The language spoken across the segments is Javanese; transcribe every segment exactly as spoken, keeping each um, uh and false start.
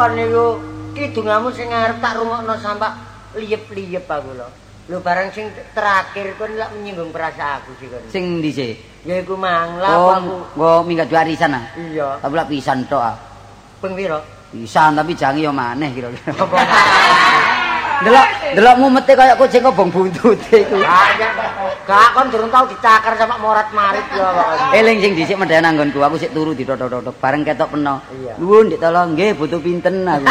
kon niku kidunganmu sing arep tak rungokno sampai liyep-liyep aku lho. Lho barang sing terakhir kon lak menyinggung perasaanku sih kon. Sing ndi sih? Ya iku mang lha oh, aku. Nggo minggat dua arisan ah. Iya. Tapi lak pisan tok ah. Ping piro? Pisan tapi jange yo maneh kira-kira. Delok delokmu mete kaya kucing kobong buntute iku. Gak kon durung tau dicakar sama morat-marit ya kok. Eling sing dhisik medhen anggonku aku sik turu ditotok-totok bareng ketok peno. Nuwun Dik tolong nggih butuh pinten aku.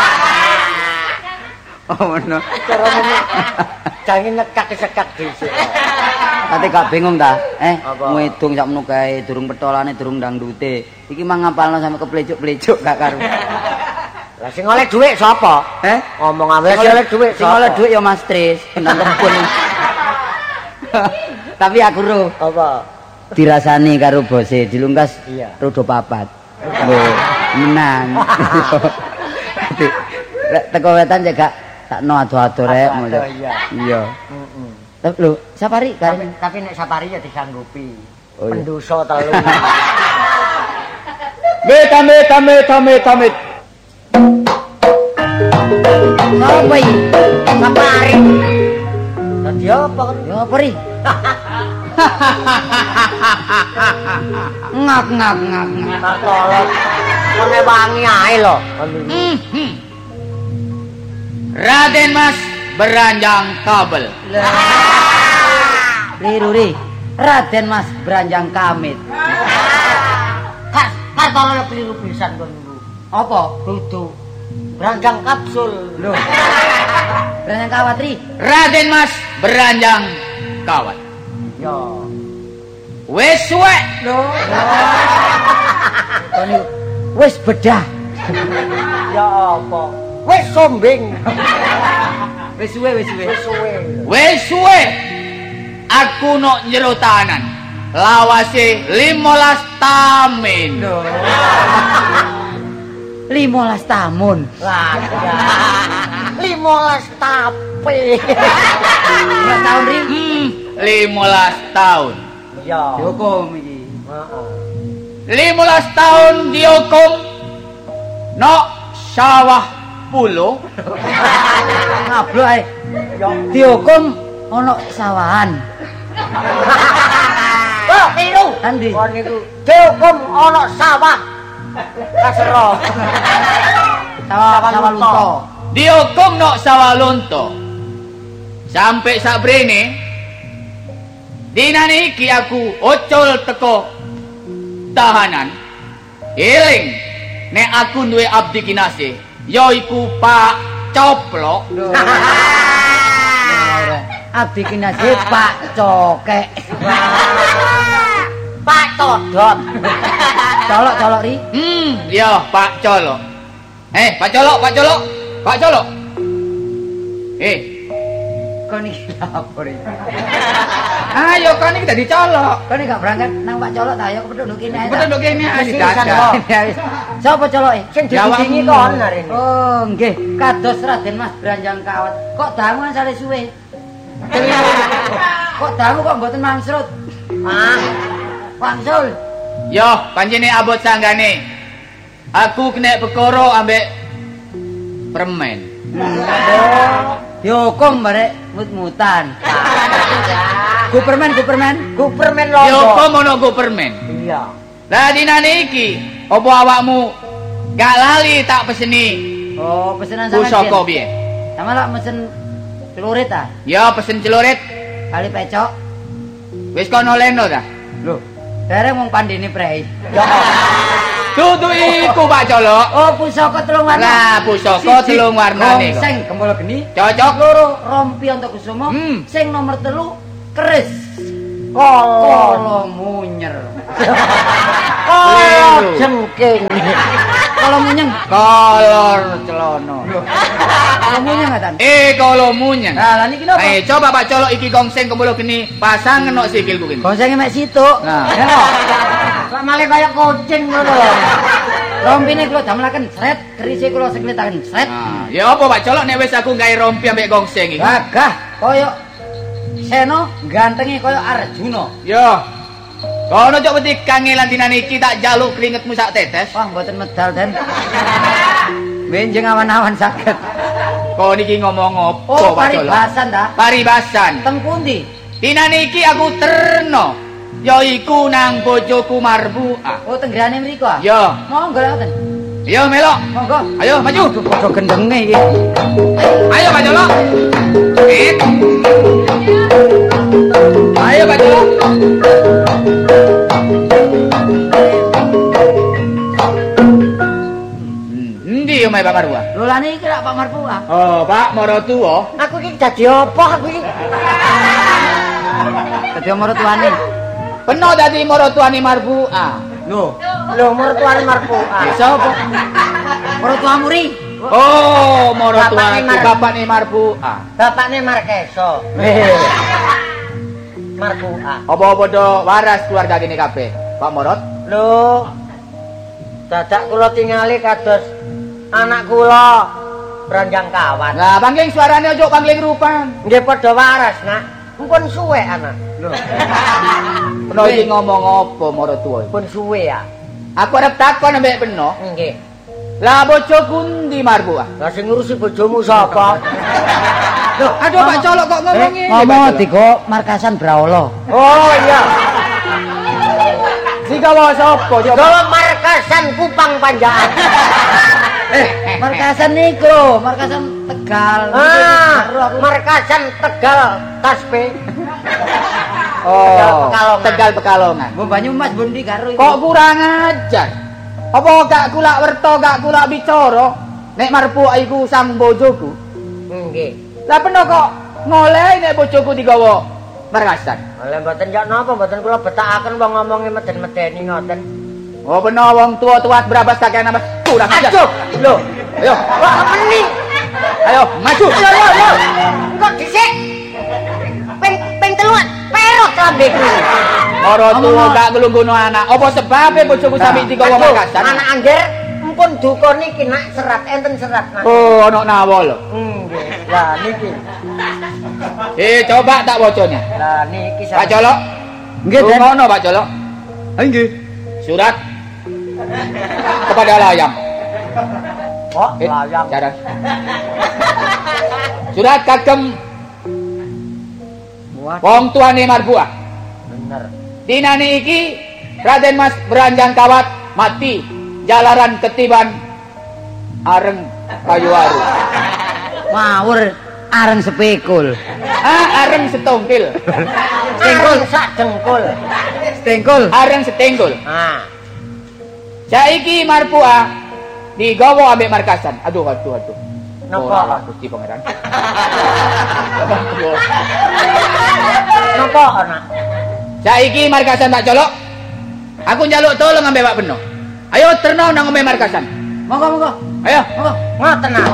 Oh ngono. Cara jange ngekak-sekak dhisik. Ate gak bingung ta? Eh, ngedung sakmono kae durung petolane durung dangdute. Iki mang ngapalno sampe keplecuk-plecuk gak karu. Lah sing oleh dhuwit sapa? Eh, ngomong ae sing oleh dhuwit. Sing oleh dhuwit ya Mas Tris, kena tempun. Tapi aku ro. Apa? Dirasani karo bose dilungkas iya. Rodo papat. Lho, menang. Lek teko wetan cek gak takno ado-ado rek mulya. Iya. Heeh. Tapi lho, Sapari tapi, tapi nek Sapari ya disanggupi. Oh, iya. Pendosa telu. Meta meta meta meta met. Apa iki? Sapari. Dadi apa kan? Ya apa ri? Ngak ngak ngak ngak. Tak tolong. Kone wangi ae lho. Raden Mas beranjang kabel. Liru ri. Raden Mas beranjang kamit. Kas, kartone keliru pisan kon niku. Apa? Dudu. Beranjang kapsul. Lho. Beranjang kawat ri. Raden Mas beranjang kawat. Yo. Wis suwe. Lho. Kon wis bedah. Ya apa? Wis sombing. Wis suwe wis suwe. Wis suwe. Wis suwe. Aku nok njero tahanan. Lawase limolas tamin. Lho. limolas tamun. Lah ya. limolas tape. Berapa tahun ri? Hmm, limolas tahun. Iya. Dihukum iki. Heeh. limolas tahun dihukum nok sawah pulo. Ngablo ae. Dihukum ono sawahan. Oh, piru. Andi. Kon niku dihukum ana sawah. Kasero. Sawah sawah lunto. Dihukum nok sawah lunto. Sampai sabrene dinane iki aku ocol teko tahanan. Eling nek aku duwe abdi kinasih yaiku Pak Coplok. Abdi kinasih Pak Cokek. Pak Codot. Colok-colok ri? Hmm, ya Pak Colok. Eh, Pak Colok, Pak Colok. Pak Colok. Eh, kon iki apa ri? Ayo kon iki dadi colok. Kon iki gak berangkat nang Pak Colok ta ayo kepethuk kene ae. Kepethuk kene ae dadak. Sapa coloke? Sing disingi kon hari ini. Oh, nggih, kados Raden Mas beranjang kawat. Kok dangu kan sale suwe? Kok dangu kok mboten mangsrut? Ah, Wangsul. Yo, pancene abot sanggane. Aku kena perkara ambek permen. Dihukum barek mut-mutan. Ku permen, ku permen, ku permen lho. Dihukum ono ku permen. Iya. Lah dinane iki, opo awakmu gak lali tak peseni? Oh, pesenan sampean. Pusaka piye? Sama lak mesen celurit ta? Ya, pesen celurit. Kali pecok. Wis kono leno ta? Lho, dereng wong pandine prei. Ya. Dudu iku Pak Colok. Oh, pusaka telung warna. Lah, pusaka telung warnane kok. Sing gembala geni. Cocok loro rompi untuk kusuma. Hmm. Sing nomor telu keris. Kolo munyer. Oh, jengking. Kolo munyeng. Kolor celono. Kolo munyeng atan. Eh, kolo munyeng. Nah, lan iki napa? Eh, coba Pak Colok iki gongseng kembala geni, pasang ngenok sikilku kene. Gongsenge mek situk. Nah, Lah male kaya kucing ngono. Rompine kula damelaken sret, kerise kula sekletaken sret. Nah, ya apa Pak Colok nek wis aku gawe rompi ambek gongseng iki. Gagah, kaya Seno gantengi kaya Arjuna. Ya. Kono cok wedi kangelan dinane iki tak jaluk keringetmu sak tetes. Wah, mboten medal Den. Benjing awan-awan saged. Kok niki ngomong apa, oh, Pak Colo? Paribasan ta? Paribasan. Teng pundi? Dina niki aku terno. Yaiku nang bojoku Marbuah. Oh, tenggrane mriku ah? Ya. Monggo lek ngoten. Ayo melok. Monggo. Ayo maju. Padha gendenge iki. Ayo Pak Colo. Eh. Ayo Pak Colo. Endi omahe Pak Marbuah? Lho lah niki lak Pak Marbuah. Oh, Pak Marotuwa. Aku iki dadi apa aku iki? Dadi marotuane. Peno dadi marotuane Marbuah. Lho, lho marotuane Marbuah. Sapa? Marotuamu ri. Oh, marotuaku bapakne Marbuah. Bapakne Markeso. Marbuah. Apa padha waras keluarga kene kabeh, Pak Marot? Lho. Dadak kula tingali kados anak kula Branjang kawan. Lah, pangling suarane ojo pangling rupan. Nggih padha waras, Nak. Mumpun suwe anak. Lho. Peno iki ngomong apa marotuwa? Pun suwe ya. Aku arep takon ambek Peno. Nggih. Lah bojoku ndi Marbuah? Lah sing ngurusi bojomu sapa? Loh, aduh Pak Colok kok ngomong ngene. Ngomong digo markasan Braolo. Oh iya. Digawa sapa? Digawa markasan Kupang Panjaan. Eh, markasan niku, markasan Tegal. Ah, markasan Tegal Taspe. Oh, Tegal Pekalongan. Mbok Banyumas Bondi karo kok kurang ajar. Apa gak kula werta, gak kula bicara nek Marbuah iku sang bojoku? Nggih. Lah peno kok ngoleh nek bojoku digawa markasan. Lah mboten jak napa, mboten kula betakaken wong ngomongi meden-medeni ngoten. Oh peno wong tua-tua berabas kakek nambah kurang ajar. Aduh, lho. Ayo. Wah, meni. Ayo, maju. Yo yo yo. Kok dhisik? Ping ping teluan, perot lambeku. Ora tuwa gak nglungguhno anak. Apa sebabe bojoku sampe digawa markasan? Anak angger mumpun duka niki nak serat enten serat nak. Oh, ana nawa lho. Nggih. Lah niki. Eh, coba tak bocone. Lah niki Pak Colok. Nggih, Den. Ngono Pak Colok. Ha nggih. Surat kepada Layang. Oh, Layang. Cara. Surat kagem wong tuane Marbuah. Bener. Dinane iki Raden Mas Branjang Kawat mati jalaran ketiban areng kayu aru. Ngawur areng sepekul. Ah, areng setongkil. Setengkul sak dengkul. Setengkul. Areng setengkul. Ah. Saiki Marbuah digawa ambek markasan. Aduh, aduh, aduh. Napa? Oh, Gusti Pangeran. Napa ana? Saiki markasan Pak Colok. Aku njaluk tolong ambek Pak Beno. Ayo terno nang ombe markasan. Monggo, monggo. Ayo, monggo. Ngoten ah.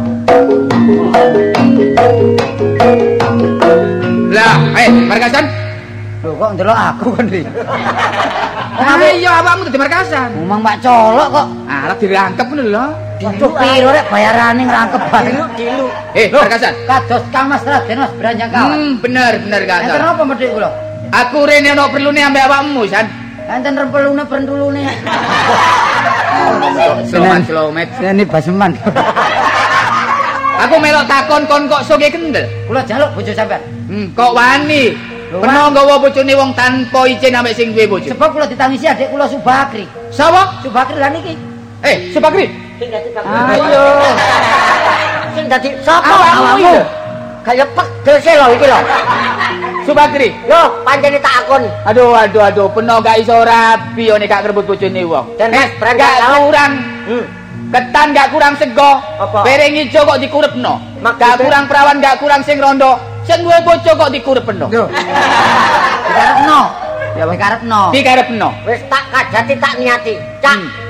Lah, ayo markasan. Lho kok ndelok aku kan iki. Ah iya awakmu dadi markasan. Ngomong Pak Colok kok. Ah, lah dirangkep ngono lho. Dilu piro rek bayarane ngrangkep bae. Dilu. Eh, markasan. Kados Kang Mas Raden Mas Branjang Kawat. Hmm, bener, bener gak salah. Enten apa medhik kula? Aku rene ono perlune ambek awakmu, San. Enten rempelune perntulune. Selamat selamat. Ini baseman. Aku melok takon kon kok soge kendel. Kula jaluk bojo sampean. Hmm, kok wani? Peno nggawa bojone wong tanpa izin ambek sing duwe bojo. Sebab kula ditangisi adik kula Subakri. Sapa? Subakri lah niki. Eh, Subakri. Ayo. Sing dadi sapa awakmu? Kaya pedes lho iki lho. Subakri. Yo, pancene tak akoni. Aduh, aduh, aduh, peno gak iso rabi yo nek gak ngrebut bojone wong. Eh, gak kurang. Hmm. Ketan gak kurang sego. Bereng ijo kok dikurepno. Gak kurang perawan, gak kurang sing rondo. Sing duwe bojo kok dikurepno. Lho. Dikarepno. Ya wis karepno. Dikarepno. Wis tak kajati tak niati. Cak,